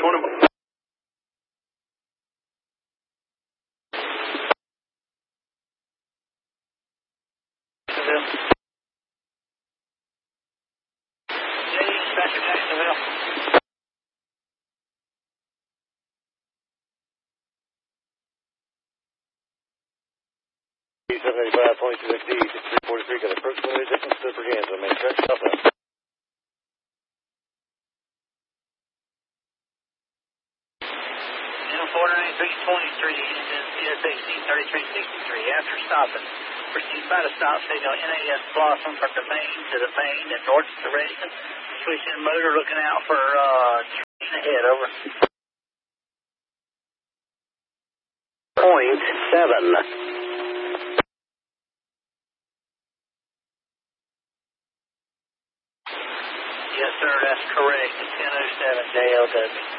20. Jacksonville. 785, 22XD, 6343, got approach limited distance to Braganza, main track southwest. Channel 49323, CSHD 3363. After stopping, proceed by the stop signal NAS Blossom from the main to the main and north direction. Switching motor, looking out for train ahead, over. 0.7. Yes, sir, that's correct. It's 1007 JLW.